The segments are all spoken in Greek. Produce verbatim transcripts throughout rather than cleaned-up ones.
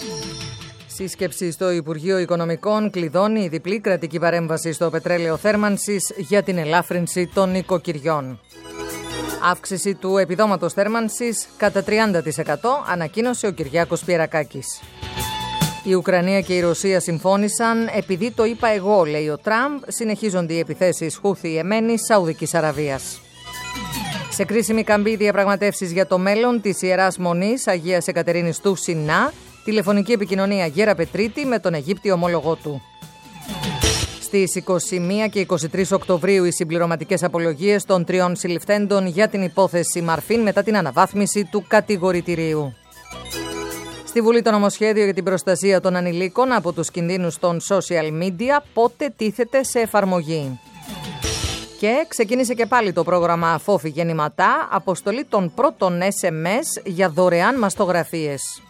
Σύσκεψη στο Υπουργείο Οικονομικών κλειδώνει η διπλή κρατική παρέμβαση στο πετρέλαιο θέρμανσης για την ελάφρυνση των νοικοκυριών. Αύξηση του επιδόματος θέρμανσης κατά τριάντα τοις εκατό, ανακοίνωσε ο Κυριάκος Πιερακάκης. Η Ουκρανία και η Ρωσία συμφώνησαν επειδή το είπα εγώ, λέει ο Τραμπ, συνεχίζονται οι επιθέσεις Χούθη Ιεμένης Σαουδικής Αραβίας. Σε κρίσιμη καμπή διαπραγματεύσεις για το μέλλον της Ιεράς Μονής Αγίας Εκατερίνης του Σινά, τηλεφωνική επικοινωνία Γέρα Πετρίτη με τον Αιγύπτιο ομόλογό του. Στις είκοσι μία και είκοσι τρεις Οκτωβρίου οι συμπληρωματικές απολογίες των τριών συλληφθέντων για την υπόθεση Μαρφίν μετά την αναβάθμιση του κατηγορητηρίου. Στη Βουλή το νομοσχέδιο για την προστασία των ανηλίκων από τους κινδύνους των social media πότε τίθεται σε εφαρμογή. Και ξεκίνησε και πάλι το πρόγραμμα Φόφη Γεννηματά, αποστολή των πρώτων ες εμ ες για δωρεάν μαστογραφίες.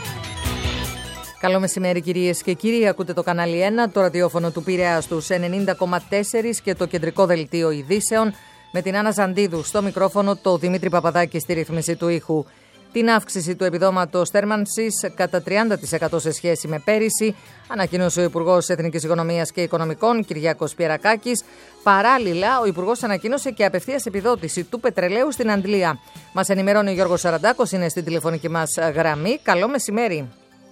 Καλό μεσημέρι κυρίες και κύριοι, ακούτε το κανάλι ένα, το ραδιόφωνο του Πειραιά στους ενενήντα κόμμα τέσσερα και το κεντρικό δελτίο ειδήσεων με την Άννα Ζαντίδου στο μικρόφωνο, το Δημήτρη Παπαδάκη στη ρύθμιση του ήχου. Την αύξηση του επιδόματος θέρμανσης κατά τριάντα τοις εκατό σε σχέση με πέρυσι, ανακοίνωσε ο Υπουργός Εθνικής Οικονομίας και Οικονομικών, Κυριάκος Πιερακάκης. Παράλληλα, ο Υπουργός ανακοίνωσε και απευθείας επιδότηση του πετρελαίου στην Αντλία. Μας ενημερώνει ο Γιώργος Σαραντάκος, είναι στην τηλεφωνική μας γραμμή. Καλό μεσημέρι.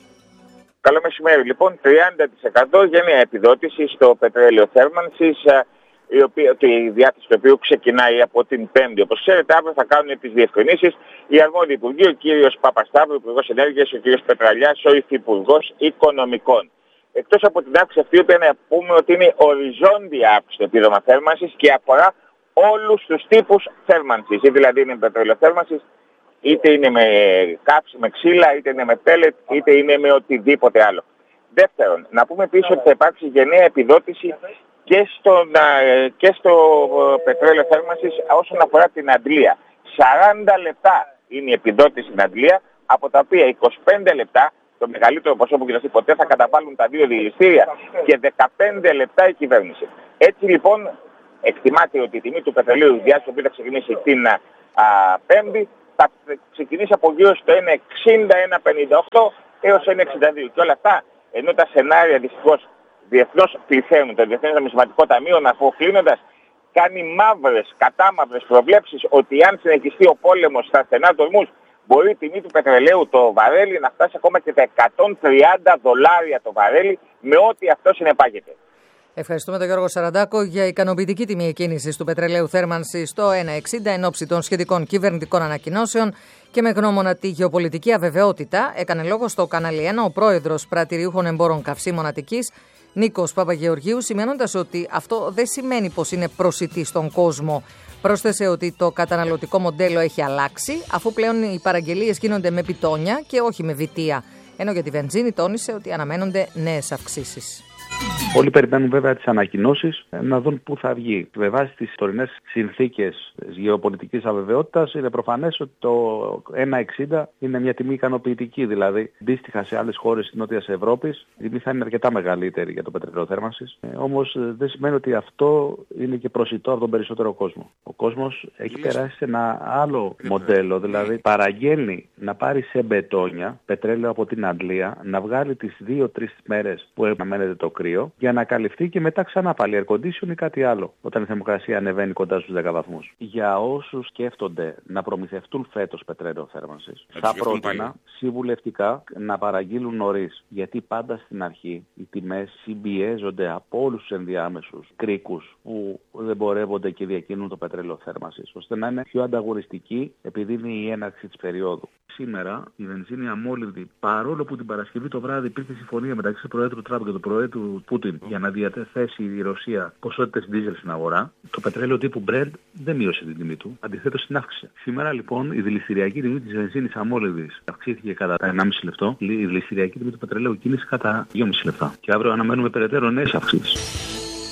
Καλό μεσημέρι. Λοιπόν, τριάντα τοις εκατό γενναία επιδότηση στο πετρέλαιο θέρμανσης, η, οποία, η διάθεση του οποίου ξεκινάει από την Πέμπτη. Όπως ξέρετε, αύριο θα κάνουν τις διευκρινήσεις οι αρμόδιοι υπουργοί, ο κύριος Παπασταύρου, Υπουργός Ενέργειας, ο κύριος Πετραλιάς, ο Υφυπουργός Οικονομικών. Εκτός από την αύξηση αυτή, πρέπει να πούμε ότι είναι οριζόντια αύξηση το επίδομα θέρμανσης και αφορά όλους τους τύπους θέρμανσης. Δηλαδή είναι πετρέλαιο θέρμανσης, είτε είναι με κάψη, με ξύλα, είτε είναι με πέλετ, είτε είναι με οτιδήποτε άλλο. Δεύτερον, να πούμε επίσης ότι θα υπάρξει γενναία επιδότηση και στο, και στο πετρέλαιο θέρμανσης όσον αφορά την αντλία. σαράντα λεπτά είναι η επιδότηση στην αντλία, από τα οποία είκοσι πέντε λεπτά, το μεγαλύτερο ποσό που κυριαστεί ποτέ, θα καταβάλουν τα δύο διελιστήρια και δεκαπέντε λεπτά η κυβέρνηση. Έτσι λοιπόν, εκτιμάται ότι η τιμή του πετρελαίου, η διάρκεια που θα ξεκινήσει την α, Πέμπτη, θα ξεκινήσει από γύρω στο ένα εξήντα, ένα πενήντα οκτώ έως ένα εξήντα δύο. Και όλα αυτά, ενώ τα σενάρια δυστυχώς διεθνώς πληθαίνουν, το Διεθνές Νομισματικό Ταμείο, να αποκλίνοντας, κάνει μαύρες, κατάμαυρες προβλέψεις ότι αν συνεχιστεί ο πόλεμος στα στενά του ορμούς, μπορεί η τιμή του πετρελαίου το βαρέλι να φτάσει ακόμα και τα εκατόν τριάντα δολάρια το βαρέλι, με ό,τι αυτό συνεπάγεται. Ευχαριστούμε τον Γιώργο Σαραντάκο για ικανοποιητική τιμή εκκίνησης του πετρελαίου θέρμανσης στο ένα εξήντα εν ώψη των σχετικών κυβερνητικών ανακοινώσεων και με γνώμονα τη γεωπολιτική αβεβαιότητα. Έκανε λόγο στο κανάλι ένα ο πρόεδρος Πρατηριούχων Εμπόρων Καυσίμων Αττικής, Νίκος Παπαγεωργίου, σημαίνοντας ότι αυτό δεν σημαίνει πως είναι προσιτή στον κόσμο. Πρόσθεσε ότι το καταναλωτικό μοντέλο έχει αλλάξει, αφού πλέον οι παραγγελίες γίνονται με πιτόνια και όχι με βιτία. Ενώ για τη βενζίνη τόνισε ότι αναμένονται νέες αυξήσεις. Όλοι περιμένουν βέβαια τις ανακοινώσεις να δουν πού θα βγει. Με βάση τις τωρινές συνθήκες γεωπολιτικής αβεβαιότητας, είναι προφανές ότι το ένα εξήντα είναι μια τιμή ικανοποιητική. Δηλαδή, αντίστοιχα σε άλλες χώρες της Νότιας Ευρώπης, η τιμή θα είναι αρκετά μεγαλύτερη για το πετρελαίο θέρμανσης. Ε, όμως δεν σημαίνει ότι αυτό είναι και προσιτό από τον περισσότερο κόσμο. Ο κόσμος έχει περάσει σε ένα άλλο μοντέλο, δηλαδή παραγγέλνει να πάρει σε μπετόνια πετρέλαιο από την Αντλία, να βγάλει τις δύο τρεις μέρες που αναμένεται το κρύο, για να καλυφθεί και μετά ξανά πάλι air condition ή κάτι άλλο, όταν η θερμοκρασία ανεβαίνει κοντά στους δέκα βαθμούς. Για όσους σκέφτονται να προμηθευτούν φέτος πετρέλαιο θέρμανσης, θα πρότεινα συμβουλευτικά να παραγγείλουν νωρίς. Γιατί πάντα στην αρχή οι τιμές συμπιέζονται από όλους τους ενδιάμεσους κρίκους που δεν μπορεύονται και διακινούν το πετρέλαιο θέρμανσης, ώστε να είναι πιο ανταγωνιστική επειδή είναι η έναρξη της περίοδου. Σήμερα η βενζίνη αμόλυντη, παρόλο που την Παρασκευή το βράδυ υπήρχε συμφωνία μεταξύ του Προέδρου Τραμπ και του Προέδρου Πούτιν για να διαθέσει η Ρωσία ποσότητες δίζελ στην αγορά, το πετρέλαιο τύπου Brent δεν μείωσε την τιμή του, αντιθέτως την αύξησε. Σήμερα λοιπόν η δηληστηριακή τιμή της βενζίνης αμόλυντης αυξήθηκε κατά ενάμιση λεπτό, η δηληστηριακή τιμή του πετρελαίου κίνησε κατά δυόμιση λεπτά. Και αύριο αναμένουμε περαιτέρω νέες αυξήσεις.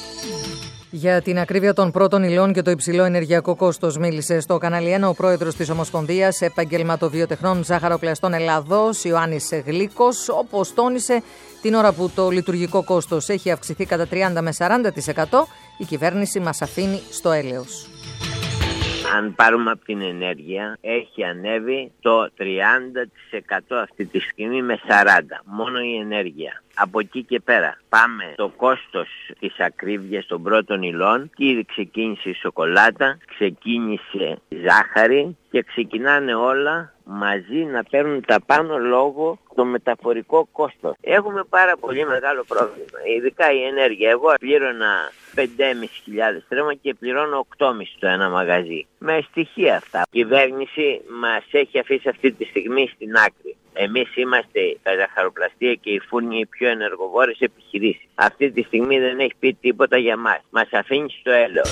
Για την ακρίβεια των πρώτων υλών και το υψηλό ενεργειακό κόστος μίλησε στο κανάλι ένα ο πρόεδρος της Ομοσπονδίας Επαγγελματοβιοτεχνών Ζάχαροπλαστών Ελλάδος, Ιωάννης Γλίκος, όπως τόνισε την ώρα που το λειτουργικό κόστος έχει αυξηθεί κατά τριάντα με σαράντα τοις εκατό, η κυβέρνηση μας αφήνει στο έλεος. Αν πάρουμε από την ενέργεια, έχει ανέβει το τριάντα τοις εκατό αυτή τη στιγμή με σαράντα τοις εκατό. Μόνο η ενέργεια. Από εκεί και πέρα πάμε το κόστος της ακρίβειας των πρώτων υλών και ήδη ξεκίνησε η σοκολάτα, ξεκίνησε η ζάχαρη και ξεκινάνε όλα μαζί να παίρνουν τα πάνω λόγω το μεταφορικό κόστος. Έχουμε πάρα πολύ μεγάλο πρόβλημα, ειδικά η ενέργεια. Εγώ πλήρωνα πέντε χιλιάδες πεντακόσια τρέμα και πληρώνω οκτώ χιλιάδες πεντακόσια το ένα μαγαζί. Με στοιχεία αυτά. Η κυβέρνηση μας έχει αφήσει αυτή τη στιγμή στην άκρη. Εμείς είμαστε τα ζαχαροπλαστεία και η φούρνη οι πιο ενεργοβόρες επιχειρήσεις. Αυτή τη στιγμή δεν έχει πει τίποτα για μας. Μας αφήνει στο έλεος.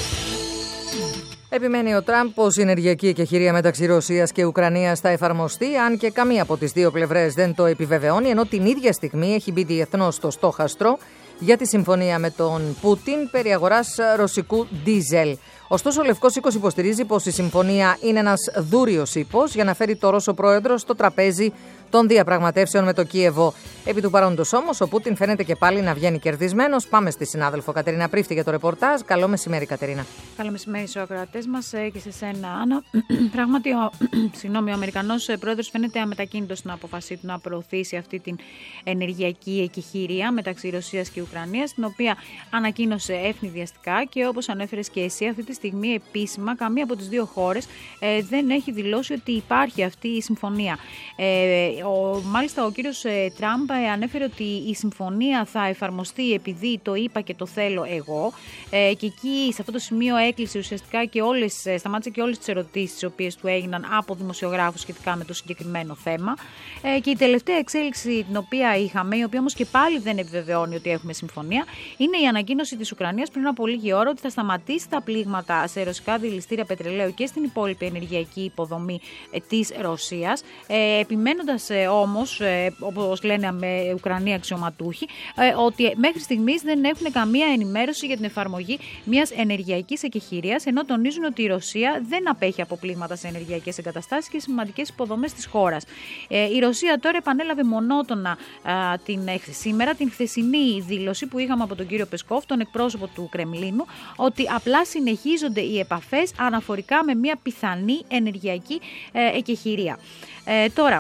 Επιμένει ο Τραμπ πως η ενεργειακή εκεχηρία μεταξύ Ρωσίας και Ουκρανίας θα εφαρμοστεί, αν και καμία από τις δύο πλευρές δεν το επιβεβαιώνει, ενώ την ίδια στιγμή έχει μπει διεθνώς στο στόχαστρο για τη συμφωνία με τον Πούτιν περί αγοράς ρωσικού ντίζελ. Ωστόσο, ο Λευκός Οίκος υποστηρίζει πως η συμφωνία είναι ένας δούριος ύπος για να φέρει το Ρώσο πρόεδρο στο τραπέζι των διαπραγματεύσεων με το Κίεβο. Επί του παρόντος όμως, ο Πούτιν φαίνεται και πάλι να βγαίνει κερδισμένος. Πάμε στη συνάδελφο Κατερίνα Πρίφτη για το ρεπορτάζ. Καλό μεσημέρι, Κατερίνα. Καλό μεσημέρι στους ακροατές μας και σε σένα, Άννα. Πράγματι, ο, συγγνώμη, ο Αμερικανός πρόεδρος φαίνεται αμετακίνητος στην απόφασή του να προωθήσει αυτή την ενεργειακή εκεχηρία μεταξύ Ρωσίας και Ουκρανίας, την οποία ανακοίνωσε ευνηδιαστικά και όπως ανέφερες και εσύ, αυτή τη στιγμή επίσημα καμία από τις δύο χώρες ε, δεν έχει δηλώσει ότι υπάρχει αυτή η συμφωνία. Ε, ο, μάλιστα, ο κύριος ε, Τραμπ ε, ανέφερε ότι η συμφωνία θα εφαρμοστεί επειδή το είπα και το θέλω εγώ ε, και εκεί σε αυτό το σημείο έκλεισε ουσιαστικά και όλες, ε, σταμάτησε και όλες τις ερωτήσεις τις οποίες του έγιναν από δημοσιογράφους σχετικά με το συγκεκριμένο θέμα. Ε, και η τελευταία εξέλιξη την οποία είχαμε, η οποία όμως και πάλι δεν επιβεβαιώνει ότι έχουμε συμφωνία, είναι η ανακοίνωση της Ουκρανίας πριν από λίγη ώρα ότι θα σταματήσει τα πλήγματα σε ρωσικά δηληστήρια πετρελαίου και στην υπόλοιπη ενεργειακή υποδομή ε, της Ρωσίας, ε, επιμένοντας ε, όμως, ε, όπως λένε με Ουκρανοί αξιωματούχοι, ε, ότι μέχρι στιγμής δεν έχουν καμία ενημέρωση για την εφαρμογή μιας ενεργειακής εκεχηρίας, ενώ τονίζουν ότι η Ρωσία δεν απέχει από πλήγματα σε ενεργειακές εγκαταστάσεις και σημαντικές υποδομές της χώρας. Ε, η Ρωσία τώρα επανέλαβε μονότονα α, την, ε, σήμερα την χθεσινή δήλωση που είχαμε από τον κύριο Πεσκόφ, τον εκπρόσωπο του Κρεμλίνου, ότι απλά συνεχίζονται οι επαφές αναφορικά με μια πιθανή ενεργειακή ε, εκεχηρία. Ε, τώρα,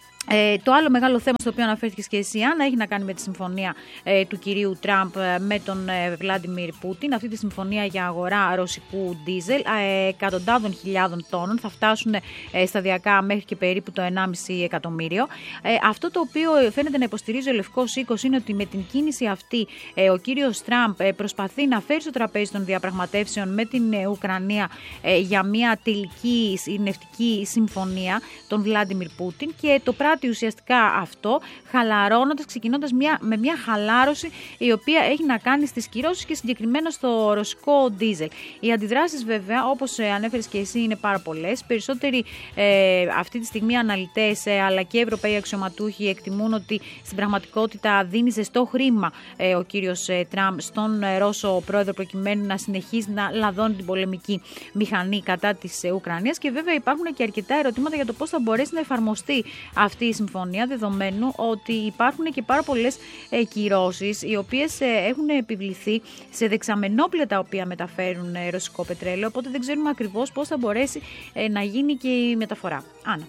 Ε, το άλλο μεγάλο θέμα στο οποίο αναφέρθηκες και εσύ, Άννα, έχει να κάνει με τη συμφωνία ε, του κυρίου Τραμπ ε, με τον ε, Βλάντιμιρ Πούτιν. Αυτή τη συμφωνία για αγορά ρωσικού ντίζελ ε, εκατοντάδων χιλιάδων τόνων θα φτάσουν ε, σταδιακά μέχρι και περίπου το ενάμιση εκατομμύριο. Ε, αυτό το οποίο φαίνεται να υποστηρίζει ο Λευκός Οίκος είναι ότι με την κίνηση αυτή ε, ο κύριος Τραμπ ε, προσπαθεί να φέρει στο τραπέζι των διαπραγματεύσεων με την ε, Ουκρανία ε, για μια τελική ειρηνευτική συμφωνία, τον Βλάντιμιρ Πούτιν, και το πράττει ουσιαστικά αυτό, χαλαρώνοντας, ξεκινώντας μια, με μια χαλάρωση η οποία έχει να κάνει στις κυρώσεις και συγκεκριμένα στο ρωσικό ντίζελ. Οι αντιδράσεις, βέβαια, όπως ανέφερες και εσύ, είναι πάρα πολλές. Περισσότεροι ε, αυτή τη στιγμή αναλυτές ε, αλλά και ευρωπαίοι αξιωματούχοι εκτιμούν ότι στην πραγματικότητα δίνει ζεστό χρήμα ε, ο κύριος ε, Τραμπ στον ε, Ρώσο πρόεδρο προκειμένου να συνεχίζει να λαδώνει την πολεμική μηχανή κατά της ε, Ουκρανίας, και βέβαια υπάρχουν και αρκετά ερωτήματα για το πώς θα μπορέσει να εφαρμοστεί αυτή η συμφωνία, δεδομένου ότι υπάρχουν και πάρα πολλές ε, κυρώσεις οι οποίες ε, έχουν επιβληθεί σε δεξαμενόπλια τα οποία μεταφέρουν ε, ρωσικό πετρέλαιο, οπότε δεν ξέρουμε ακριβώς πώς θα μπορέσει ε, να γίνει και η μεταφορά. Άννα.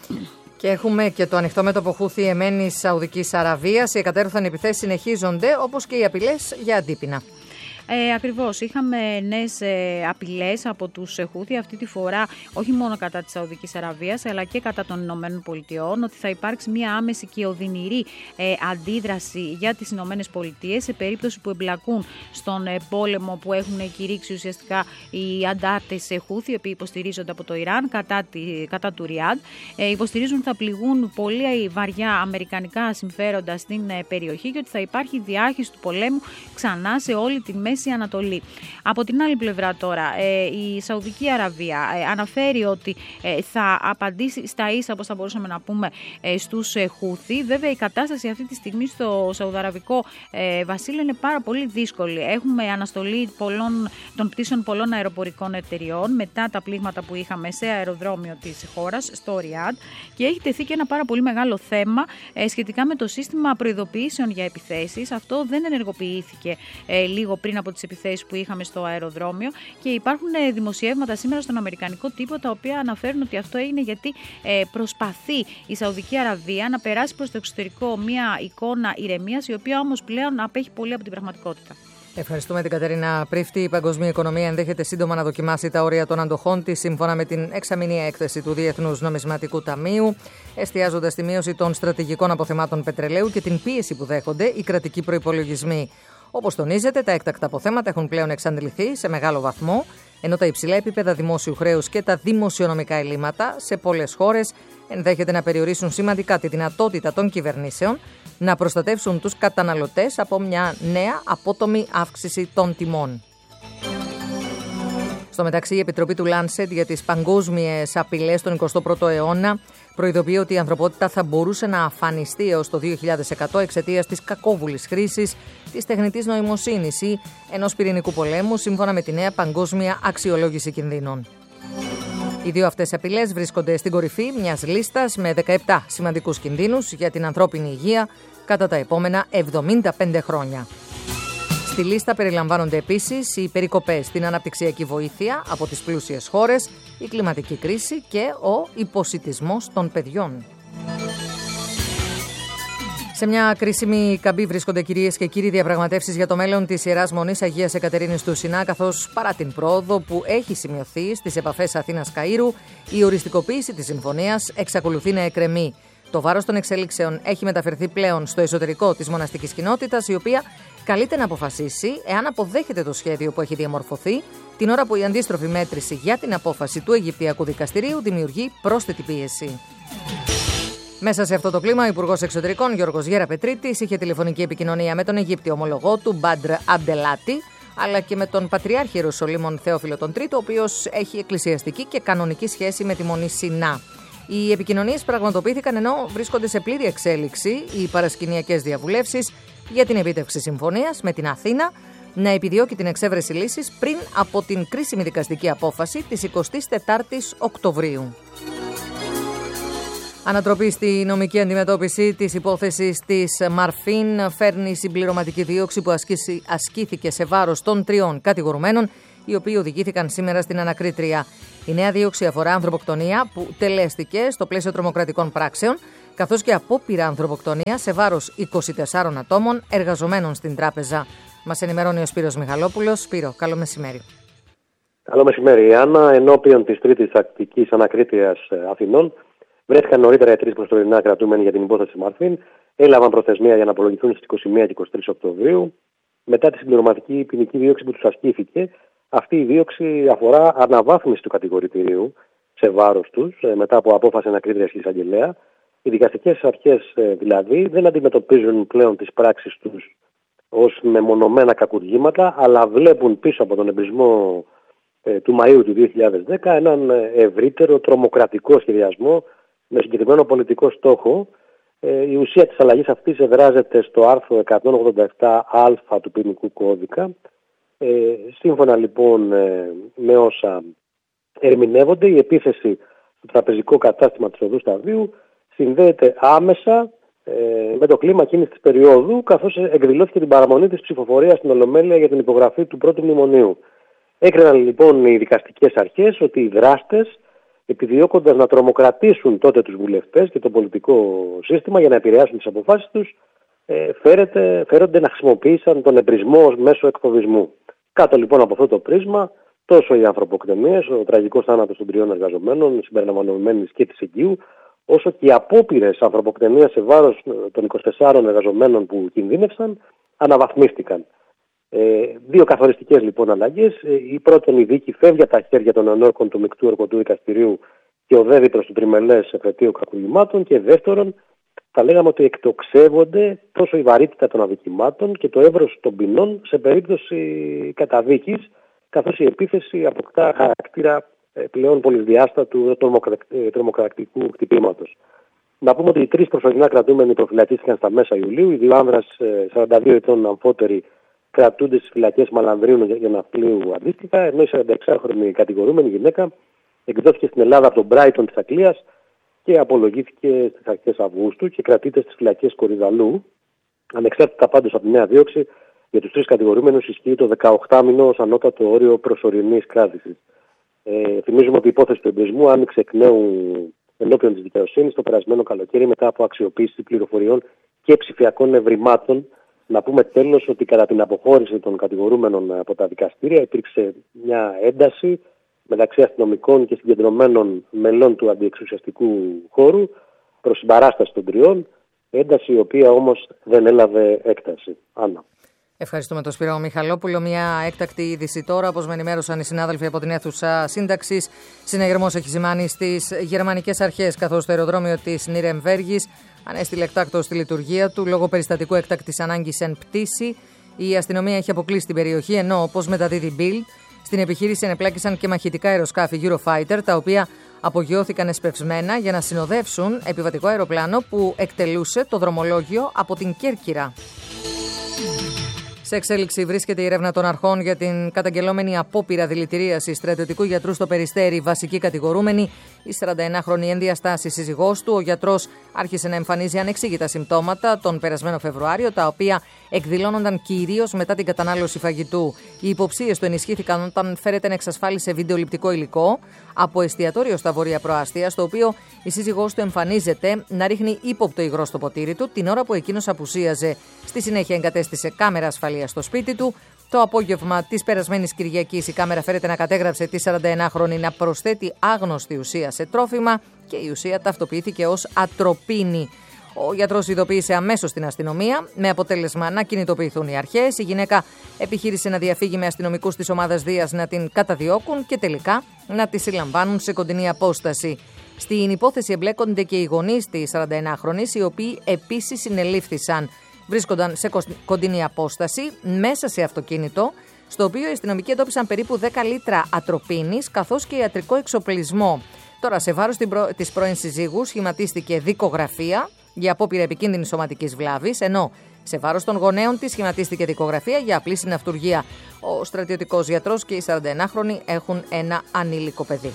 Και έχουμε και το ανοιχτό μέτωπο Χούθι Εμένης Σαουδικής Αραβίας. Οι εκατέρωθεν επιθέσεις συνεχίζονται, όπως και οι απειλές για αντίπεινα. Ε, ακριβώς. Είχαμε νέες ε, απειλές από τους Χούθι, αυτή τη φορά όχι μόνο κατά της Σαουδικής Αραβίας αλλά και κατά των Ηνωμένων Πολιτειών, ότι θα υπάρξει μια άμεση και οδυνηρή ε, αντίδραση για τις Ηνωμένες Πολιτείες σε περίπτωση που εμπλακούν στον ε, πόλεμο που έχουν κηρύξει ουσιαστικά οι αντάρτες ε, Χούθι, οι οποίοι υποστηρίζονται από το Ιράν κατά, τη, κατά του Ριάντ. Ε, υποστηρίζουν ότι θα πληγούν πολύ βαριά αμερικανικά συμφέροντα στην ε, περιοχή και ότι θα υπάρχει διάχυση του πολέμου ξανά σε όλη τη Μέση Ανατολή. Από την άλλη πλευρά τώρα, ε, η Σαουδική Αραβία ε, αναφέρει ότι ε, θα απαντήσει στα ίσα, όπως θα μπορούσαμε να πούμε, ε, στους ε, Χούθι. Βέβαια, η κατάσταση αυτή τη στιγμή στο Σαουδαραβικό ε, βασίλειο είναι πάρα πολύ δύσκολη. Έχουμε αναστολή πολλών, των πτήσεων πολλών αεροπορικών εταιριών μετά τα πλήγματα που είχαμε σε αεροδρόμιο της χώρας, στο Ριάντ, και έχει τεθεί και ένα πάρα πολύ μεγάλο θέμα ε, σχετικά με το σύστημα προειδοποιήσεων για επιθέσεις. Αυτό δεν ενεργοποιήθηκε ε, λίγο πριν από από τις επιθέσεις που είχαμε στο αεροδρόμιο. Και υπάρχουν δημοσιεύματα σήμερα στον αμερικανικό τύπο τα οποία αναφέρουν ότι αυτό έγινε γιατί ε, προσπαθεί η Σαουδική Αραβία να περάσει προς το εξωτερικό μια εικόνα ηρεμίας, η οποία όμως πλέον απέχει πολύ από την πραγματικότητα. Ευχαριστούμε την Κατερίνα Πρίφτη. Η παγκοσμία οικονομία ενδέχεται σύντομα να δοκιμάσει τα όρια των αντοχών της, σύμφωνα με την εξαμηνία έκθεση του Διεθνούς Νομισματικού Ταμείου, εστιάζοντας στη μείωση των στρατηγικών αποθεμάτων πετρελαίου και την πίεση που δέχονται οι κρατικοί προϋπολογισμοί. Όπως τονίζεται, τα έκτακτα αποθέματα έχουν πλέον εξαντληθεί σε μεγάλο βαθμό, ενώ τα υψηλά επίπεδα δημόσιου χρέους και τα δημοσιονομικά ελλείμματα σε πολλές χώρες ενδέχεται να περιορίσουν σημαντικά τη δυνατότητα των κυβερνήσεων να προστατεύσουν τους καταναλωτές από μια νέα απότομη αύξηση των τιμών. Στο μεταξύ, η Επιτροπή του Lancet για τις παγκόσμιες απειλές στον εικοστό πρώτο αιώνα προειδοποιεί ότι η ανθρωπότητα θα μπορούσε να αφανιστεί έως το δύο χιλιάδες εκατό εξαιτίας της κακόβουλης χρήσης της τεχνητής νοημοσύνης ή ενός πυρηνικού πολέμου, σύμφωνα με τη νέα παγκόσμια αξιολόγηση κινδύνων. Οι δύο αυτές απειλές βρίσκονται στην κορυφή μιας λίστας με δεκαεπτά σημαντικούς κινδύνους για την ανθρώπινη υγεία κατά τα επόμενα εβδομήντα πέντε χρόνια. Στη λίστα περιλαμβάνονται επίσης οι περικοπές στην αναπτυξιακή βοήθεια από τις πλούσιες χώρες, η κλιματική κρίση και ο υποσιτισμός των παιδιών. Σε μια κρίσιμη καμπή βρίσκονται, κυρίες και κύριοι, διαπραγματεύσεις για το μέλλον της Ιεράς Μονής Αγίας Εκατερίνης του Σινά, καθώς παρά την πρόοδο που έχει σημειωθεί στις επαφές Αθήνας-Καΐρου, η οριστικοποίηση της συμφωνίας εξακολουθεί να εκκρεμεί. Το βάρος των εξέλιξεων έχει μεταφερθεί πλέον στο εσωτερικό της μοναστικής κοινότητας, η οποία καλείται να αποφασίσει εάν αποδέχεται το σχέδιο που έχει διαμορφωθεί, την ώρα που η αντίστροφη μέτρηση για την απόφαση του Αιγυπτιακού Δικαστηρίου δημιουργεί πρόσθετη πίεση. Μέσα σε αυτό το κλίμα, ο Υπουργός Εξωτερικών Γιώργος Γεραπετρίτης είχε τηλεφωνική επικοινωνία με τον Αιγύπτιο ομολογό του Μπάντρ Αμπτελάτη, αλλά και με τον Πατριάρχη Ιερουσαλήμων Θεόφιλο τον Τρίτο, ο οποίος έχει εκκλησιαστική και κανονική σχέση με τη Μονή Σινά. Οι επικοινωνίες πραγματοποιήθηκαν ενώ βρίσκονται σε πλήρη εξέλιξη οι παρασκηνιακές διαβουλεύσεις για την επίτευξη συμφωνίας με την Αθήνα να επιδιώκει την εξέβρεση λύσης πριν από την κρίσιμη δικαστική απόφαση της εικοστής τετάρτης Οκτωβρίου. Ανατροπή στη νομική αντιμετώπιση της υπόθεσης της Μαρφίν φέρνει συμπληρωματική δίωξη που ασκήσει, ασκήθηκε σε βάρος των τριών κατηγορουμένων, οι οποίοι οδηγήθηκαν σήμερα στην ανακρίτρια. Η νέα δίωξη αφορά ανθρωποκτονία που τελέστηκε στο πλαίσιο τρομοκρατικών πράξεων, καθώς και απόπειρα ανθρωποκτονία σε βάρος είκοσι τεσσάρων ατόμων εργαζομένων στην τράπεζα. Μας ενημερώνει ο Σπύρος Μιχαλόπουλος. Σπύρο, καλό μεσημέρι. Καλό μεσημέρι, Άννα. Ενώπιον της τρίτης τακτικής ανακρίτριας Αθηνών, βρέθηκαν νωρίτερα οι τρεις προσωρινά κρατούμενοι για την υπόθεση Μαρφίν. Έλαβαν προθεσμία για να απολογηθούν στις είκοσι μία και είκοσι τρεις Οκτωβρίου. Μετά τη συμπληρωματική ποινική δίωξη που τους ασκήθηκε, αυτή η δίωξη αφορά αναβάθμιση του κατηγορητηρίου σε βάρος τους, μετά από απόφαση ανακρίτριας της εισαγγελέα. Οι δικαστικές αρχές δηλαδή δεν αντιμετωπίζουν πλέον τις πράξεις τους ως μεμονωμένα κακουργήματα, αλλά βλέπουν πίσω από τον εμπρισμό ε, του Μαΐου του δύο χιλιάδες δέκα έναν ευρύτερο τρομοκρατικό σχεδιασμό με συγκεκριμένο πολιτικό στόχο. Ε, η ουσία της αλλαγής αυτής εδράζεται στο άρθρο εκατόν ογδόντα επτά α του ποινικού κώδικα. Ε, σύμφωνα λοιπόν ε, με όσα ερμηνεύονται, η επίθεση στο τραπεζικό κατάστημα της Οδού Σταδίου συνδέεται άμεσα ε, με το κλίμα εκείνης της περίοδου, καθώς εκδηλώθηκε την παραμονή της ψηφοφορίας στην Ολομέλεια για την υπογραφή του πρώτου μνημονίου. Έκριναν λοιπόν οι δικαστικές αρχές ότι οι δράστες, επιδιώκοντας να τρομοκρατήσουν τότε τους βουλευτές και το πολιτικό σύστημα για να επηρεάσουν τις αποφάσεις τους, ε, φέρεται, φέρονται να χρησιμοποίησαν τον εμπρισμό ως μέσο εκφοβισμού. Κάτω λοιπόν από αυτό το πρίσμα, τόσο οι ανθρωποκτονίες, ο τραγικός θάνατος των τριών εργαζομένων, συμπεριλαμβανομένης και της εγκύου, όσο και οι απόπειρες ανθρωποκτονίας σε βάρος των είκοσι τεσσάρων εργαζομένων που κινδύνευσαν, αναβαθμίστηκαν. Ε, δύο καθοριστικές λοιπόν αλλαγές. Ε, η πρώτη, η δίκη φεύγει από τα χέρια των ενόρκων του μεικτού ορκωτού δικαστηρίου και οδεύει προς το τριμελές εφετείο κακουργημάτων. Και δεύτερον, θα λέγαμε ότι εκτοξεύονται τόσο η βαρύτητα των αδικημάτων και το εύρος των ποινών σε περίπτωση καταδίκης, καθώς η επίθεση αποκτά χαρακτήρα πλέον πολυδιάστατου τρομοκρατικού χτυπήματος. Να πούμε ότι οι τρεις προσωρινά κρατούμενοι προφυλακίστηκαν στα μέσα Ιουλίου. Οι δύο άνδρας σαράντα δύο ετών αμφότεροι κρατούνται στις φυλακές Μαλανδρίου για ναυτιλίου αντίστοιχα, ενώ η σαρανταεξάχρονη κατηγορούμενη γυναίκα εκδόθηκε στην Ελλάδα από τον Μπράιτον της Αγγλίας και απολογήθηκε στις αρχές Αυγούστου και κρατείται στις φυλακές Κορυδαλού. Ανεξάρτητα πάντως από τη νέα δίωξη, Για τους τρεις κατηγορούμενους ισχύει το δεκαοκτάμηνο ως ανώτατο όριο προσωρινής κράτησης. Ε, θυμίζουμε ότι η υπόθεση του εμπρισμού άνοιξε εκ νέου ενώπιον της δικαιοσύνης το περασμένο καλοκαίρι μετά από αξιοποίηση πληροφοριών και ψηφιακών ευρημάτων. Να πούμε τέλος ότι κατά την αποχώρηση των κατηγορούμενων από τα δικαστήρια υπήρξε μια ένταση μεταξύ αστυνομικών και συγκεντρωμένων μελών του αντιεξουσιαστικού χώρου προς συμπαράσταση των τριών, ένταση η οποία όμως δεν έλαβε έκταση. Άννα. Ευχαριστούμε τον Σπύρο Μιχαλόπουλο. Μια έκτακτη είδηση τώρα, όπως με ενημέρωσαν οι συνάδελφοι από την αίθουσα σύνταξης. Συναγερμός έχει σημάνει στις γερμανικές αρχές, καθώς το αεροδρόμιο της Νιρεμβέργης ανέστειλε εκτάκτο στη λειτουργία του λόγω περιστατικού έκτακτης ανάγκης εν πτήση. Η αστυνομία έχει αποκλείσει την περιοχή, ενώ, όπως μεταδίδει Bild, στην επιχείρηση ενεπλάκησαν και μαχητικά αεροσκάφη Eurofighter, τα οποία απογειώθηκαν εσπευσμένα για να συνοδεύσουν επιβατικό αεροπλάνο που εκτελούσε το δρομολόγιο από την Κέρκυρα. Σε εξέλιξη βρίσκεται η έρευνα των αρχών για την καταγγελόμενη απόπειρα δηλητηρίασης στρατιωτικού γιατρού στο Περιστέρι, βασική κατηγορούμενη, η σαρανταενάχρονη ενδιαστάση σύζυγός του. Ο γιατρός άρχισε να εμφανίζει ανεξήγητα συμπτώματα τον περασμένο Φεβρουάριο, τα οποία εκδηλώνονταν κυρίως μετά την κατανάλωση φαγητού. Οι υποψίες του ενισχύθηκαν όταν φέρεται να εξασφάλισε βιντεοληπτικό υλικό από εστιατόριο στα βορεία προάστια, στο οποίο η σύζυγός του εμφανίζεται να ρίχνει ύποπτο υγρό στο ποτήρι του την ώρα που εκείνος απουσίαζε. Στη συνέχεια εγκατέστησε κάμερα ασφαλείας στο σπίτι του. Το απόγευμα της περασμένης Κυριακής η κάμερα φέρεται να κατέγραψε τη σαρανταενάχρονη να προσθέτει άγνωστη ουσία σε τρόφιμα και η ουσία ταυτοποιήθηκε ως ατροπίνη. Ο γιατρός ειδοποίησε αμέσως την αστυνομία, με αποτέλεσμα να κινητοποιηθούν οι αρχές. Η γυναίκα επιχείρησε να διαφύγει με αστυνομικούς της ομάδας Δίας να την καταδιώκουν και τελικά να τη συλλαμβάνουν σε κοντινή απόσταση. Στην υπόθεση εμπλέκονται και οι γονείς της σαρανταενάχρονης, οι οποίοι επίσης συνελήφθησαν. Βρίσκονταν σε κοντινή απόσταση, μέσα σε αυτοκίνητο, στο οποίο οι αστυνομικοί εντόπισαν περίπου δέκα λίτρα ατροπίνης, καθώς και ιατρικό εξοπλισμό. Τώρα, σε βάρος της πρώην συζύγου σχηματίστηκε δικογραφία για απόπειρα επικίνδυνης σωματικής βλάβης, ενώ σε βάρος των γονέων της σχηματίστηκε δικογραφία για απλή συναυτουργία. Ο στρατιωτικός γιατρός και οι σαρανταενάχρονοι έχουν ένα ανήλικο παιδί.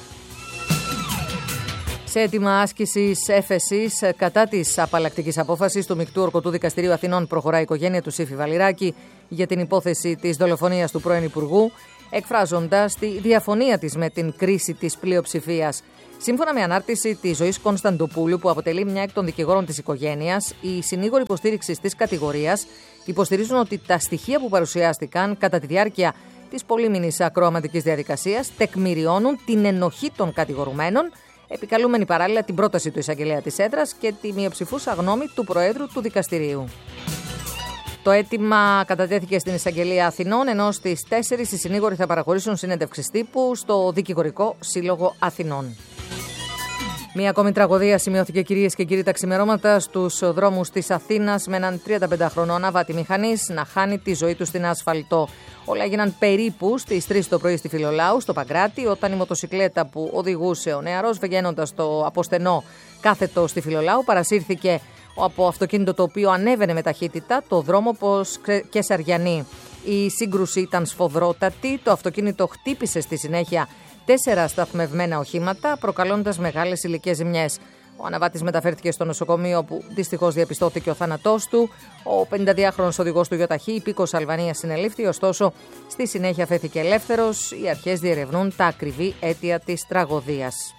Σε αίτημα άσκησης έφεσης κατά της απαλλακτικής απόφασης του Μεικτού Ορκωτού Δικαστηρίου Αθηνών, προχωρά η οικογένεια του Σύφη Βαλιράκη για την υπόθεση της δολοφονίας του πρώην Υπουργού, εκφράζοντας τη διαφωνία της με την κρίση της πλειοψηφίας. Σύμφωνα με ανάρτηση της Ζωής Κωνσταντοπούλου, που αποτελεί μια εκ των δικηγόρων της οικογένειας, οι συνήγοροι υποστήριξης της κατηγορίας υποστηρίζουν ότι τα στοιχεία που παρουσιάστηκαν κατά τη διάρκεια της πολύμηνης ακροαματικής διαδικασίας τεκμηριώνουν την ενοχή των κατηγορουμένων, επικαλούμενη παράλληλα την πρόταση του εισαγγελέα της έδρας και τη μειοψηφούσα γνώμη του Προέδρου του Δικαστηρίου. Το αίτημα κατατέθηκε στην Εισαγγελία Αθηνών, ενώ στις τέσσερις οι συνήγοροι θα παραχωρήσουν συνέντευξη τύπου στο Δικηγορικό Σύλλογο Αθηνών. Μία ακόμη τραγωδία σημειώθηκε, κυρίες και κύριοι, τα ξημερώματα στους δρόμους της Αθήνας, με έναν τριανταπεντάχρονο αναβάτη μηχανής να χάνει τη ζωή του στην άσφαλτο. Όλα έγιναν περίπου στις τρεις το πρωί στη Φιλολάου, στο Παγκράτη, όταν η μοτοσικλέτα που οδηγούσε ο νεαρός, βγαίνοντας το αποστενό κάθετο στη Φιλολάου, παρασύρθηκε από αυτοκίνητο το οποίο ανέβαινε με ταχύτητα το δρόμο όπως και Σαριανή. Η σύγκρουση ήταν σφοδρότατη, το αυτοκίνητο χτύπησε στη συνέχεια τέσσερα σταθμευμένα οχήματα, προκαλώντας μεγάλες ηλικές ζημιές. Ο αναβάτης μεταφέρθηκε στο νοσοκομείο, όπου δυστυχώς διαπιστώθηκε ο θάνατός του. Ο πενηνταδυάχρονος οδηγός του Ιωταχή, υπήκος Αλβανίας, συνελήφθη, ωστόσο στη συνέχεια φέθηκε ελεύθερος. Οι αρχές διερευνούν τα ακριβή αίτια της τραγωδίας.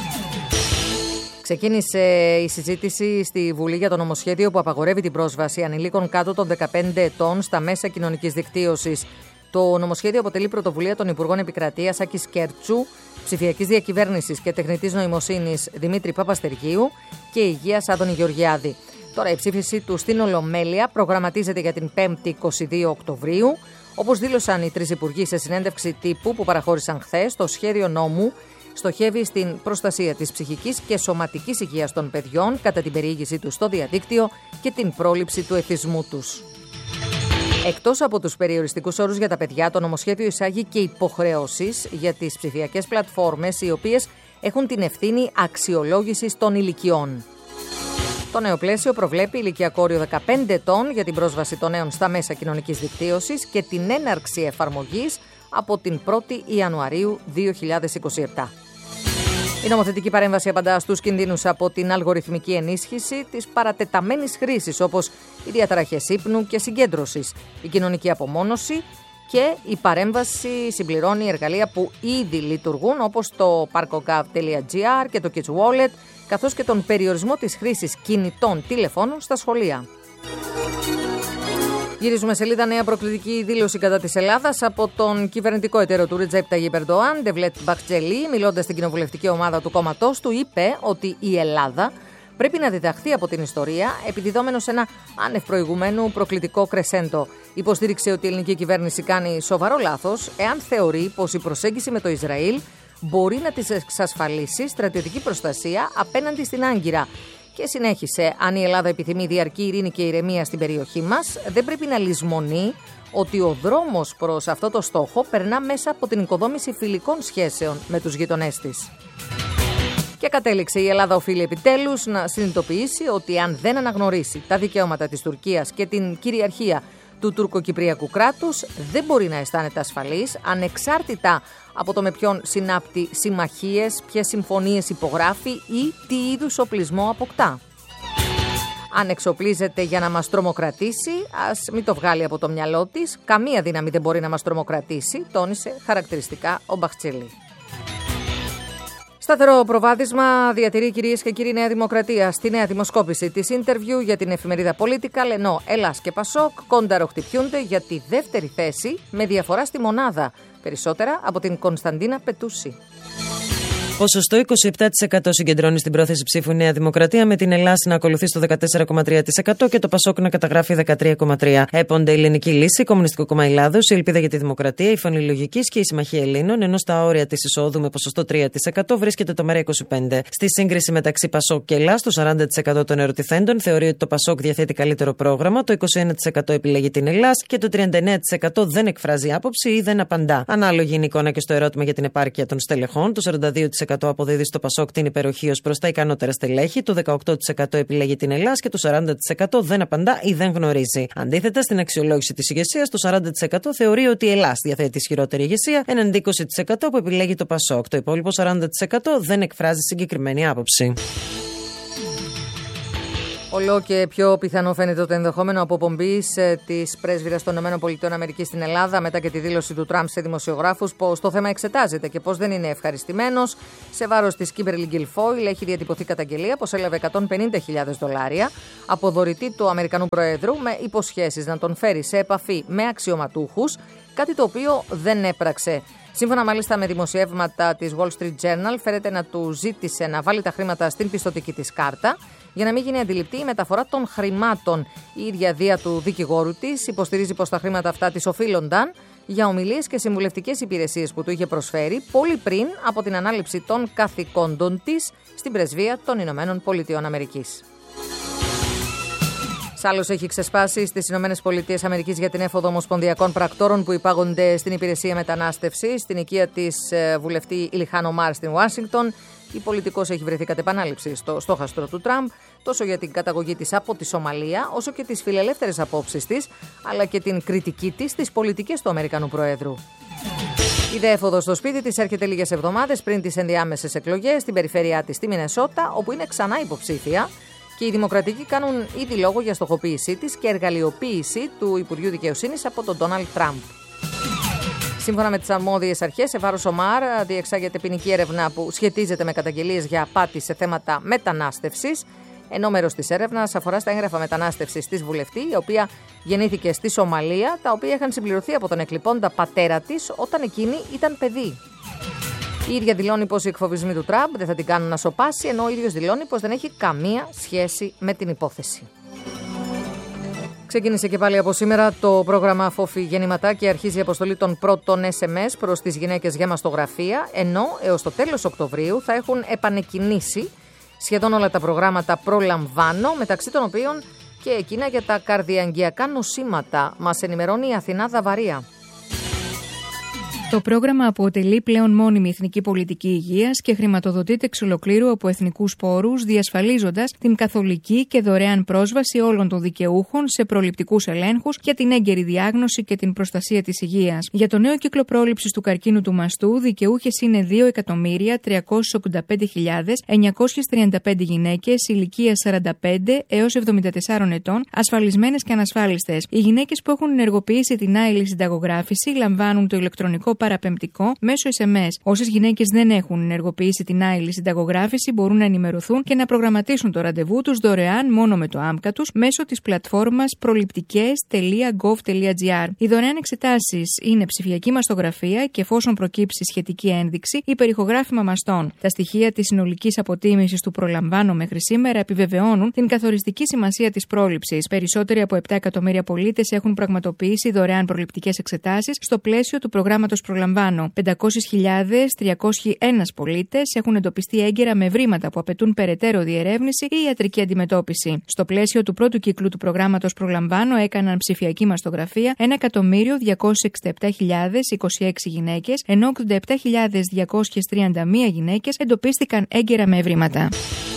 Ξεκίνησε η συζήτηση στη Βουλή για το νομοσχέδιο που απαγορεύει την πρόσβαση ανηλίκων κάτω των δεκαπέντε ετών στα μέσα κοινωνικής δικτύωσης. Το νομοσχέδιο αποτελεί πρωτοβουλία των Υπουργών Επικρατείας Άκης Κέρτσου, Ψηφιακής Διακυβέρνησης και Τεχνητής Νοημοσύνης Δημήτρη Παπαστεργίου και Υγείας Άδωνη Γεωργιάδη. Τώρα η ψήφιση του στην Ολομέλεια προγραμματίζεται για την πέμπτη είκοσι δύο Οκτωβρίου. Όπως δήλωσαν οι τρεις υπουργοί σε συνέντευξη τύπου που παραχώρησαν χθες, το σχέδιο νόμου στοχεύει στην προστασία της ψυχικής και σωματικής υγείας των παιδιών κατά την περιήγησή τους στο διαδίκτυο και την πρόληψη του εθισμού τους. Εκτός από τους περιοριστικούς όρους για τα παιδιά, το νομοσχέδιο εισάγει και υποχρεώσεις για τις ψηφιακές πλατφόρμες, οι οποίες έχουν την ευθύνη αξιολόγησης των ηλικιών. Το νέο πλαίσιο προβλέπει ηλικιακό όριο δεκαπέντε ετών για την πρόσβαση των νέων στα μέσα κοινωνικής δικτύωσης και την έναρξη εφαρμογής από την πρώτη Ιανουαρίου δύο χιλιάδες είκοσι επτά. Η νομοθετική παρέμβαση απαντά στους κινδύνους από την αλγοριθμική ενίσχυση της παρατεταμένης χρήσης, όπως οι διαταραχές ύπνου και συγκέντρωσης, η κοινωνική απομόνωση, και η παρέμβαση συμπληρώνει εργαλεία που ήδη λειτουργούν, όπως το parkogov τελεία gr και το Kids Wallet, καθώς και τον περιορισμό της χρήσης κινητών τηλεφώνων στα σχολεία. Γυρίζουμε σελίδα. Νέα προκλητική δήλωση κατά της Ελλάδας από τον κυβερνητικό εταίρο του Ρετζέπ Ταγιπ Ερντοάν, Ντεβλέτ Μπαχτζελή, μιλώντας στην κοινοβουλευτική ομάδα του κόμματός του, είπε ότι η Ελλάδα πρέπει να διδαχθεί από την ιστορία, επιδιδόμενος ένα άνευ προηγουμένου προκλητικό κρεσέντο. Υποστήριξε ότι η ελληνική κυβέρνηση κάνει σοβαρό λάθος εάν θεωρεί πως η προσέγγιση με το Ισραήλ μπορεί να της εξασφαλίσει στρατιωτική προστασία απέναντι στην Άγκυρα. Και συνέχισε, αν η Ελλάδα επιθυμεί διαρκή ειρήνη και ηρεμία στην περιοχή μας, δεν πρέπει να λησμονεί ότι ο δρόμος προς αυτό το στόχο περνά μέσα από την οικοδόμηση φιλικών σχέσεων με τους γειτονές της. Και κατέληξε, η Ελλάδα οφείλει επιτέλους να συνειδητοποιήσει ότι αν δεν αναγνωρίσει τα δικαιώματα της Τουρκίας και την κυριαρχία του τουρκοκυπριακού κράτους, δεν μπορεί να αισθάνεται ασφαλής, ανεξάρτητα από το με ποιον συνάπτει συμμαχίες, ποιες συμφωνίες υπογράφει ή τι είδους οπλισμό αποκτά. Αν εξοπλίζεται για να μας τρομοκρατήσει, ας μην το βγάλει από το μυαλό της. Καμία δύναμη δεν μπορεί να μας τρομοκρατήσει, τόνισε χαρακτηριστικά ο Μπαχτσελή. Σταθερό προβάδισμα διατηρεί, κυρίες και κύριοι, Νέα Δημοκρατία. Στη νέα δημοσκόπηση της Interview για την εφημερίδα Political, ενώ Ελλάς και Πασόκ κόνταρο χτυπιούνται για τη δεύτερη θέση με διαφορά στη μονάδα. Περισσότερα από την Κωνσταντίνα Πετούση. Ποσοστό είκοσι επτά τοις εκατό συγκεντρώνει στην πρόθεση ψήφου Νέα Δημοκρατία, με την Ελλάδα να ακολουθεί στο δεκατέσσερα κόμμα τρία τοις εκατό και το Πασόκ να καταγράφει δεκατρία κόμμα τρία τοις εκατό. Έπονται η Ελληνική Λύση, Κομμουνιστικό Κόμμα Ελλάδος, η Ελπίδα για τη Δημοκρατία, η Φωνή Λογικής και η Συμμαχία Ελλήνων, ενώ στα όρια της εισόδου με ποσοστό τρία τοις εκατό βρίσκεται το ΜΕΡΑ είκοσι πέντε. Στη σύγκριση μεταξύ Πασόκ και Ελλάς, το σαράντα τοις εκατό των ερωτηθέντων θεωρεί ότι το Πασόκ διαθέτει καλύτερο πρόγραμμα, το είκοσι ένα τοις εκατό επιλέγει την Ελλάς και το τριάντα εννέα τοις εκατό δεν εκφράζει άποψη ή δεν απαντά. Ανάλογη είναι η εικόνα και στο ερώτημα για την επάρκεια των στελεχών, το σαράντα δύο τοις εκατό αποδίδει στο Πασόκ την υπεροχή ως προς τα ικανότερα στελέχη, το δεκαοκτώ τοις εκατό επιλέγει την Ελλάς και το σαράντα τοις εκατό δεν απαντά ή δεν γνωρίζει. Αντίθετα, στην αξιολόγηση της ηγεσίας, το σαράντα τοις εκατό θεωρεί ότι η Ελλάς διαθέτει ισχυρότερη ηγεσία, έναντι είκοσι τοις εκατό που επιλέγει το Πασόκ. Το υπόλοιπο σαράντα τοις εκατό δεν εκφράζει συγκεκριμένη άποψη. Όλο και πιο πιθανό φαίνεται το ενδεχόμενο αποπομπής της πρέσβυρας των ΗΠΑ στην Ελλάδα μετά και τη δήλωση του Τραμπ σε δημοσιογράφους πως το θέμα εξετάζεται και πως δεν είναι ευχαριστημένος. Σε βάρος της Kimberly Guilfoyle έχει διατυπωθεί καταγγελία πως έλαβε εκατόν πενήντα χιλιάδες δολάρια από δωρητή του Αμερικανού Προέδρου με υποσχέσεις να τον φέρει σε επαφή με αξιωματούχους, κάτι το οποίο δεν έπραξε. Σύμφωνα μάλιστα με δημοσιεύματα της Wall Street Journal, φέρεται να του ζήτησε να βάλει τα χρήματα στην πιστωτική της κάρτα για να μην γίνει αντιληπτή η μεταφορά των χρημάτων. Η ίδια δία του δικηγόρου της υποστηρίζει πως τα χρήματα αυτά της οφείλονταν για ομιλίες και συμβουλευτικές υπηρεσίες που του είχε προσφέρει πολύ πριν από την ανάληψη των καθηκόντων της στην πρεσβεία των Ηνωμένων Πολιτειών Αμερικής. Άλλος έχει ξεσπάσει στις ΗΠΑ για την έφοδο ομοσπονδιακών πρακτόρων που υπάγονται στην υπηρεσία μετανάστευσης στην οικία της βουλευτή Ιλχάν Ομάρ στην Ουάσιγκτον. Η πολιτικός έχει βρεθεί κατ' επανάληψη στο στόχαστρο του Τραμπ, τόσο για την καταγωγή της από τη Σομαλία, όσο και τις φιλελεύθερες απόψεις της, αλλά και την κριτική της στις πολιτικές του Αμερικανού Προέδρου. Η δε έφοδο στο σπίτι της έρχεται λίγες εβδομάδες πριν τις ενδιάμεσες εκλογές στην περιφέρειά της στη Μινεσότα, όπου είναι ξανά υποψήφια. Και οι Δημοκρατικοί κάνουν ήδη λόγο για στοχοποίησή της και εργαλειοποίηση του Υπουργείου Δικαιοσύνης από τον Ντόναλντ Τραμπ. Σύμφωνα με τις αρμόδιες αρχές, σε βάρος Ομάρ διεξάγεται ποινική έρευνα που σχετίζεται με καταγγελίες για απάτη σε θέματα μετανάστευσης, ενώ μέρος της έρευνας αφορά στα έγγραφα μετανάστευσης της βουλευτή, η οποία γεννήθηκε στη Σομαλία, τα οποία είχαν συμπληρωθεί από τον εκλειπώντα πατέρα της όταν εκείνη ήταν παιδί. Η ίδια δηλώνει πως οι εκφοβισμοί του Τραμπ δεν θα την κάνουν να σωπάσει, ενώ ο ίδιος δηλώνει πως δεν έχει καμία σχέση με την υπόθεση. Ξεκίνησε και πάλι από σήμερα το πρόγραμμα Φόφη Γεννηματά και αρχίζει η αποστολή των πρώτων ες εμ ες προς τις γυναίκες για μαστογραφία, ενώ έως το τέλος Οκτωβρίου θα έχουν επανεκκινήσει σχεδόν όλα τα προγράμματα προλαμβάνω, μεταξύ των οποίων και εκείνα για τα καρδιαγγειακά νοσήματα, μας ενημερώνει η Αθηνά Δαβαρία. Το πρόγραμμα αποτελεί πλέον μόνιμη εθνική πολιτική υγείας και χρηματοδοτείται εξ ολοκλήρου από εθνικούς πόρους, διασφαλίζοντας την καθολική και δωρεάν πρόσβαση όλων των δικαιούχων σε προληπτικούς ελέγχους για την έγκαιρη διάγνωση και την προστασία της υγείας. Για το νέο κύκλο πρόληψης του καρκίνου του μαστού, δικαιούχες είναι δύο εκατομμύρια τριακόσιες ογδόντα πέντε χιλιάδες εννιακόσιες τριάντα πέντε γυναίκες ηλικίας σαράντα πέντε έως εβδομήντα τέσσερα ετών, ασφαλισμένες και ανασφάλιστες. Οι γυναίκες που έχουν ενεργοποιήσει την άειλη συνταγογράφηση λαμβάνουν το ηλεκτρονικό παραπεμπτικό μέσω ες εμ ες. Όσες γυναίκες δεν έχουν ενεργοποιήσει την άειλη συνταγογράφηση μπορούν να ενημερωθούν και να προγραμματίσουν το ραντεβού τους δωρεάν μόνο με το άμκα τους μέσω της πλατφόρμας προληπτικές τελεία γκοβ τελεία τζι άρ. Οι δωρεάν εξετάσεις είναι ψηφιακή μαστογραφία και εφόσον προκύψει σχετική ένδειξη, υπερηχογράφημα μαστών. Τα στοιχεία της συνολικής αποτίμησης του προλαμβάνω μέχρι σήμερα επιβεβαιώνουν την καθοριστική σημασία της πρόληψης. Περισσότεροι από επτά εκατομμύρια πολίτες έχουν πραγματοποιήσει δωρεάν προληπτικές εξετάσεις στο πλαίσιο του προγράμματος Προλαμβάνω. πεντακόσιες χιλιάδες τριακόσιοι ένα πολίτες έχουν εντοπιστεί έγκαιρα με ευρήματα που απαιτούν περαιτέρω διερεύνηση ή ιατρική αντιμετώπιση. Στο πλαίσιο του πρώτου κύκλου του προγράμματος Προλαμβάνω έκαναν ψηφιακή μαστογραφία ένα εκατομμύριο διακόσιες εξήντα επτά χιλιάδες είκοσι έξι γυναίκες, ενώ ογδόντα επτά χιλιάδες διακόσιες τριάντα μία γυναίκες εντοπίστηκαν έγκαιρα με ευρήματα.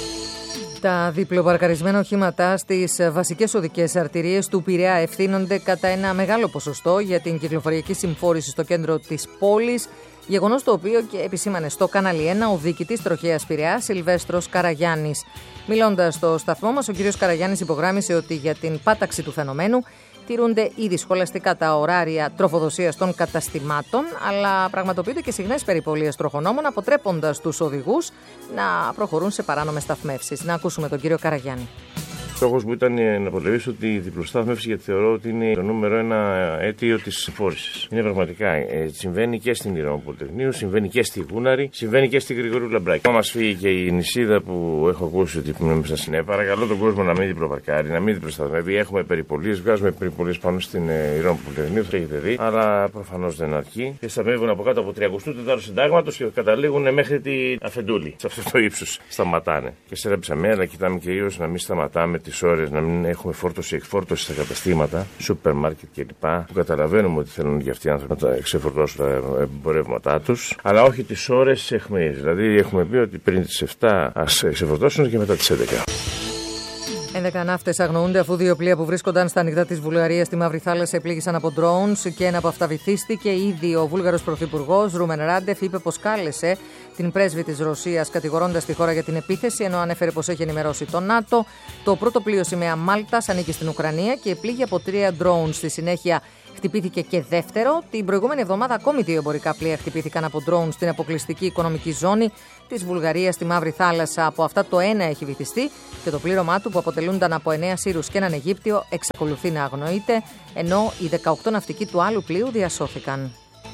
Τα διπλοπαρκαρισμένα οχήματα στις βασικές οδικές αρτηρίες του Πειραιά ευθύνονται κατά ένα μεγάλο ποσοστό για την κυκλοφοριακή συμφόρηση στο κέντρο της πόλης, γεγονός το οποίο και επισήμανε στο Κανάλι ένα ο διοικητής τροχέας Πειραιά Σιλβέστρος Καραγιάννης. Μιλώντας στο σταθμό μας, ο κ. Καραγιάννης υπογράμμισε ότι για την πάταξη του φαινομένου τηρούνται ήδη σχολαστικά τα ωράρια τροφοδοσίας των καταστημάτων, αλλά πραγματοποιούνται και συχνές περιπολίες τροχονόμων, αποτρέποντας τους οδηγούς να προχωρούν σε παράνομες σταθμεύσεις. Να ακούσουμε τον κύριο Καραγιάννη. Στόχος μου ήταν να απολεμήσω τη διπλοστάθμευση, γιατί θεωρώ ότι είναι το νούμερο ένα αίτιο της συμφόρησης. Είναι πραγματικά. Ε, συμβαίνει και στην Ηρώνου Πολυτεχνείου, συμβαίνει και στη Γούναρη, συμβαίνει και στη Γρηγορίου Λαμπράκη. Μα μας φύγει και η νησίδα που έχω ακούσει ότι είναι μέσα στην ΕΕ. Παρακαλώ τον κόσμο να μην διπλοπαρκάρει, να μην διπλοσταθμεύει. Έχουμε περιπολίες, βγάζουμε περιπολίες πάνω στην ε, Ηρώνου Πολυτεχνείου, το έχετε δει. Αλλά προφανώς δεν αρκεί. Και σταθμεύουν από κάτω από τριακοστό τέταρτο συντάγματος και καταλήγουν μέχρι την Αφεντούλη. Σε αυτό το ύψος σταματάνε. Και σε ένα ψαμέρα κοιτάμε κυρίως να μην σταματάμε τις ώρες, να μην έχουμε φόρτωση εκφόρτωση στα καταστήματα, σούπερ μάρκετ κλπ. Που καταλαβαίνουμε ότι θέλουν και αυτοί οι άνθρωποι να τα ξεφορτώσουν τα εμπορεύματά τους, αλλά όχι τις ώρες αιχμής. Δηλαδή, έχουμε πει ότι πριν τις επτά ας ξεφορτώσουν και μετά τις έντεκα. έντεκα ναύτες αγνοούνται αφού δύο πλοία που βρίσκονταν στα νυχτά της Βουλγαρίας στη Μαύρη Θάλασσα επλήγησαν από drones και ένα από αυτά βυθίστηκε. Ήδη ο Βούλγαρος Πρωθυπουργός Ρούμεν Ράντεφ είπε πως κάλεσε την πρέσβη της Ρωσίας κατηγορώντας τη χώρα για την επίθεση, ενώ ανέφερε πως έχει ενημερώσει το ΝΑΤΟ. Το πρώτο πλοίο σημαία Μάλτας ανήκει στην Ουκρανία και επλήγει από τρία drones. Στη συνέχεια χτυπήθηκε και δεύτερο. Την προηγούμενη εβδομάδα ακόμη δύο εμπορικά πλοία χτυπήθηκαν από drones στην αποκλειστική οικονομική ζώνη της Βουλγαρίας στη Μαύρη Θάλασσα. Από αυτά το ένα έχει βυθιστεί και το πλήρωμά του, που αποτελούνταν από εννέα Σύρους και έναν Αιγύπτιο, εξακολουθεί να αγνοείται, ενώ οι δεκαοκτώ ναυτικοί του άλλου πλοίου διασώθηκαν.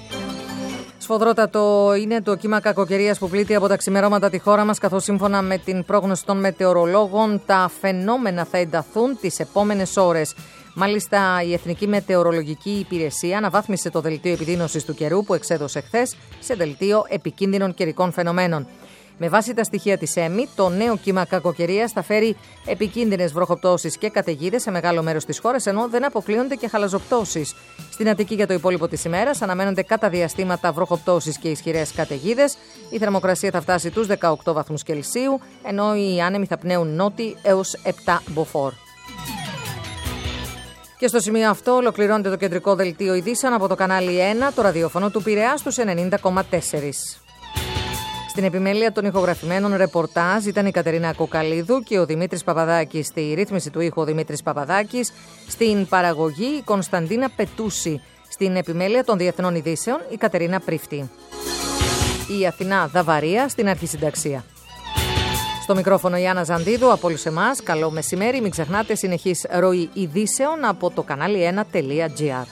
Σφοδρότατο είναι το κύμα κακοκαιρίας που πλήττει από τα ξημερώματα τη χώρα μας, καθώς σύμφωνα με την πρόγνωση των μετεωρολόγων τα φαινόμενα θα ενταθούν τις επόμενες ώρες. Μάλιστα, η Εθνική Μετεωρολογική Υπηρεσία αναβάθμισε το δελτίο επιδείνωσης του καιρού που εξέδωσε χθες σε δελτίο επικίνδυνων καιρικών φαινομένων. Με βάση τα στοιχεία της ΕΜΗ, το νέο κύμα κακοκαιρίας θα φέρει επικίνδυνες βροχοπτώσεις και καταιγίδες σε μεγάλο μέρος της χώρας, ενώ δεν αποκλείονται και χαλαζοπτώσεις. Στην Αττική για το υπόλοιπο της ημέρας αναμένονται κατά διαστήματα βροχοπτώσεις και ισχυρές καταιγίδες. Η θερμοκρασία θα φτάσει τους δεκαοκτώ βαθμούς Κελσίου, ενώ οι άνεμοι θα πνέουν νότι έως επτά μποφόρ. Και στο σημείο αυτό ολοκληρώνεται το κεντρικό δελτίο ειδήσεων από το κανάλι ένα, το ραδιόφωνο του Πειραιά στους ενενήντα κόμμα τέσσερα. Στην επιμέλεια των ηχογραφημένων ρεπορτάζ ήταν η Κατερίνα Κοκαλίδου και ο Δημήτρης Παπαδάκης. Στη ρύθμιση του ήχου ο Δημήτρης Παπαδάκης. Στην παραγωγή η Κωνσταντίνα Πετούση. Στην επιμέλεια των διεθνών ειδήσεων η Κατερίνα Πρίφτη. Η Αθηνά Δαβαρία στην αρχισυνταξία. Στο μικρόφωνο η Άννα Ζαντίδου, από όλους εμάς, καλό μεσημέρι. Μην ξεχνάτε συνεχής ροή ειδήσεων από το κανάλι ένα τελεία τζι άρ.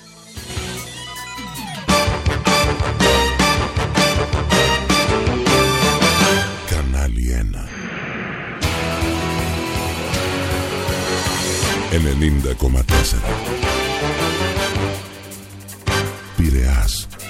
Κανάλι ένα. ενενήντα κόμμα τέσσερα. Πειραιάς.